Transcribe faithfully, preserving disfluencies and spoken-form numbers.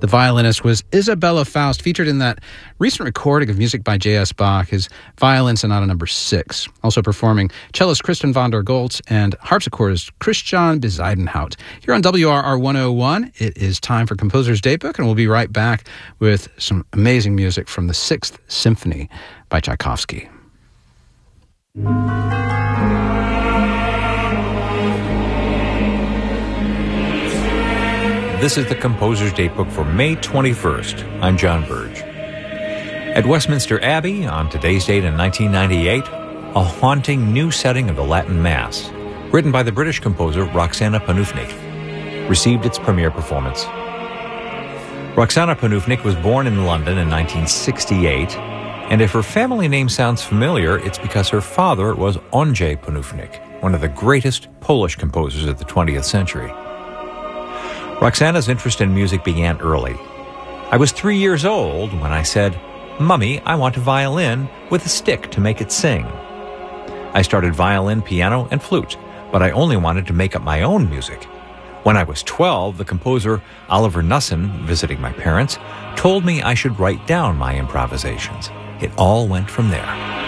The violinist was Isabella Faust, featured in that recent recording of music by J S. Bach, his Violin Sonata number six. Also performing cellist Kristen von der Goltz and harpsichordist Christian Bezuidenhout. Here on W R R one oh one, it is time for Composer's Datebook, and we'll be right back with some amazing music from the Sixth Symphony by Tchaikovsky. This is the Composer's Datebook for May twenty-first. I'm John Burge. At Westminster Abbey, on today's date in nineteen ninety-eight, a haunting new setting of the Latin Mass, written by the British composer Roxana Panufnik, received its premiere performance. Roxana Panufnik was born in London in nineteen sixty-eight, and if her family name sounds familiar, it's because her father was Ondřej Panufnik, one of the greatest Polish composers of the twentieth century. Roxana's interest in music began early. I was three years old when I said, "Mummy, I want a violin with a stick to make it sing." I started violin, piano, and flute, but I only wanted to make up my own music. When I was twelve, the composer Oliver Knussen, visiting my parents, told me I should write down my improvisations. It all went from there.